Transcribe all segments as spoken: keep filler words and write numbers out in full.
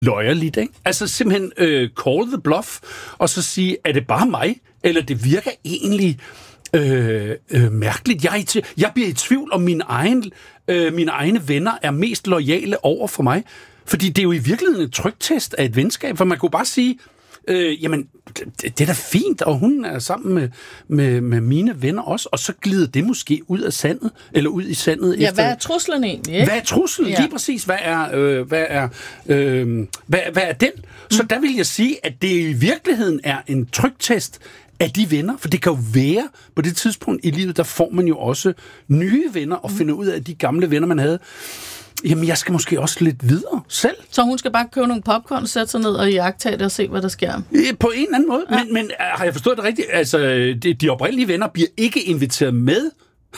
løjerligt, ikke? Altså simpelthen øh, call the bluff, og så sige, er det bare mig, eller det virker egentlig øh, øh, mærkeligt. Jeg, er i jeg bliver i tvivl om mine, egen, øh, mine egne venner er mest loyale over for mig, fordi det er jo i virkeligheden en trygtest af et venskab, for man kunne bare sige, Øh, jamen, det, det er da fint, og hun er sammen med, med, med mine venner også, og så glider det måske ud af sandet, eller ud i sandet. Ja, efter, hvad er truslen egentlig, ikke? Hvad er truslen? Ja. Lige præcis. Hvad er, øh, hvad er, øh, hvad, hvad er den? Så mm. der vil jeg sige, at det i virkeligheden er en trygtest af de venner, for det kan jo være, på det tidspunkt i livet, der får man jo også nye venner, og mm. finder ud af de gamle venner, man havde. Jamen, jeg skal måske også lidt videre selv. Så hun skal bare købe nogle popcorn, sætte sig ned og iagttage det og se, hvad der sker? På en eller anden måde. Ja. Men, men har jeg forstået det rigtigt? Altså, de, de oprindelige venner bliver ikke inviteret med.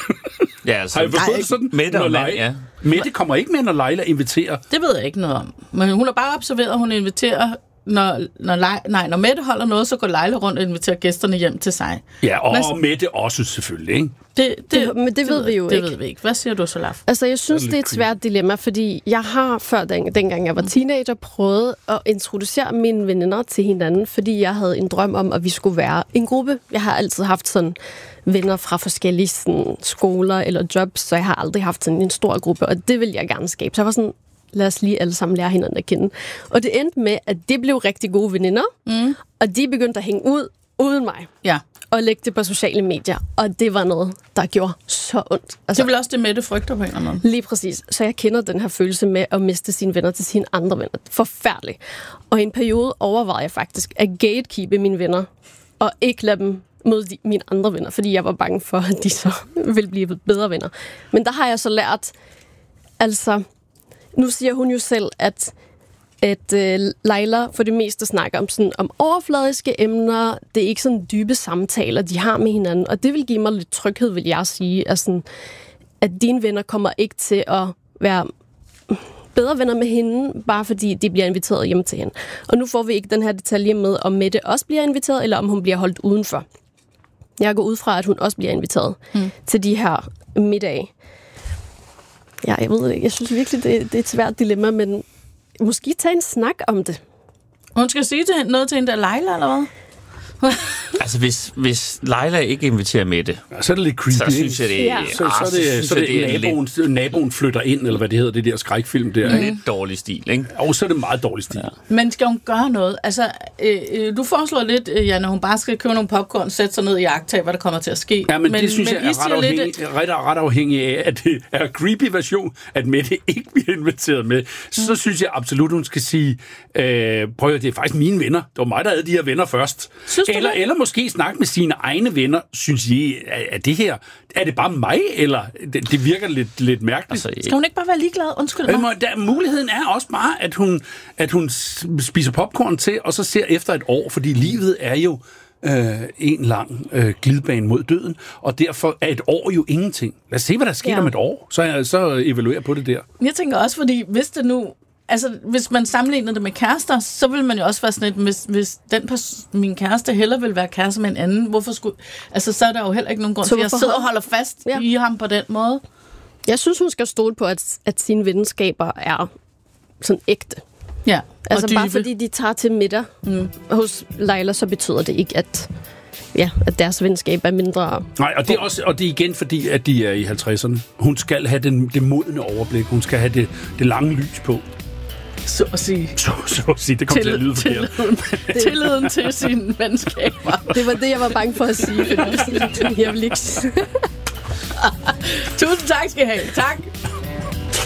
Ja, altså, har jeg forstået det sådan? Mette og Leila, ja. Mette kommer ikke med, når Leila inviterer. Det ved jeg ikke noget om. Men hun har bare observeret, at hun inviterer... Når, når, Leila, nej, når Mette holder noget, så går Leila rundt og inviterer gæsterne hjem til sig. Ja, og, og Mette også selvfølgelig, ikke? Det, det, det, men det, det ved vi jo det ikke. Det ved vi ikke. Hvad siger du, Solaf? Altså, jeg synes, det er, det er et svært dilemma, fordi jeg har før, den, dengang jeg var teenager, prøvet at introducere mine veninder til hinanden, fordi jeg havde en drøm om, at vi skulle være en gruppe. Jeg har altid haft sådan venner fra forskellige sådan, skoler eller jobs, så jeg har aldrig haft sådan en stor gruppe, og det vil jeg gerne skabe. Så jeg var sådan, lad os lige alle sammen lære hinanden at kende. Og det endte med, at de blev rigtig gode veninder, mm. og de begyndte at hænge ud uden mig. Ja. Og lægge det på sociale medier. Og det var noget, der gjorde så ondt. Altså, det vil også det Mette frygter på en eller anden måde. Lige præcis. Så jeg kender den her følelse med at miste sine venner til sine andre venner. Forfærdeligt. Og i en periode overvejede jeg faktisk at gatekeepe mine venner, og ikke lade dem mod de, mine andre venner, fordi jeg var bange for, at de så ville blive bedre venner. Men der har jeg så lært, altså, nu siger hun jo selv, at at øh, Leila for det meste snakker om, sådan, om overfladiske emner. Det er ikke sådan dybe samtaler, de har med hinanden. Og det vil give mig lidt tryghed, vil jeg sige. At, sådan, at dine venner kommer ikke til at være bedre venner med hende, bare fordi de bliver inviteret hjem til hende. Og nu får vi ikke den her detalje med, om Mette også bliver inviteret, eller om hun bliver holdt udenfor. Jeg går ud fra, at hun også bliver inviteret mm. til de her middage. Ja, jeg ved ikke. Jeg synes virkelig, det, det er et svært dilemma, men måske tage en snak om det. Hun skal sige til, noget til hende der Leila, eller hvad? Altså, hvis, hvis Leila ikke inviterer Mette, ja, så er det lidt creepy. Så synes jeg, det er... Ja. Så, så, så, det, så det, det er naboen, lidt... naboen flytter ind, eller hvad det hedder, det der skrækfilm der. Mm. Lidt dårlig stil, ikke? Og så er det meget dårlig stil. Ja. Men skal hun gøre noget? Altså, øh, du foreslår lidt, ja, når hun bare skal købe nogle popcorn, sætte sig ned i iagttage, hvad der kommer til at ske. Ja, men, men det synes men jeg er ret afhængig, lidt... ret, ret afhængig af, at det er creepy version, at Mette ikke bliver inviteret med. Så mm. synes jeg absolut, hun skal sige, øh, prøv at det er faktisk mine venner. Det var mig, der havde de her venner først. Eller, eller måske snakke med sine egne venner, synes I, er det her, er det bare mig, eller det, det virker lidt, lidt mærkeligt? Altså, skal hun ikke bare være ligeglad? Undskyld mig. Øh, der, muligheden er også bare, at hun, at hun spiser popcorn til, og så ser efter et år, fordi livet er jo øh, en lang øh, glidebane mod døden, og derfor er et år jo ingenting. Lad os se, hvad der sker ja. om et år, så, så evaluerer jeg på det der. Jeg tænker også, fordi hvis det nu altså, hvis man sammenligner det med kærester, så vil man jo også være sådan et, hvis, hvis den pers- min kæreste heller vil være kæreste med en anden, hvorfor skulle, altså, så er der jo heller ikke nogen grund til, at jeg sidder og holder fast ja. i ham på den måde. Jeg synes, hun skal stole på, at, at sine venskaber er sådan ægte. Ja. Altså, bare fordi de tager til middag mm. hos Leila, så betyder det ikke, at ja, at deres venskab er mindre. Nej, og det er også, og det er igen fordi, at de er i halvtredserne. Hun skal have den, det modne overblik. Hun skal have det, det lange lys på. Så at sige. Så, så at sige. Det kommer til at lyde forkert. Tilliden, tilliden til sine venskaber. Det var det, jeg var bange for at sige. Jeg vil ikke. Tusind tak skal I have. Tak.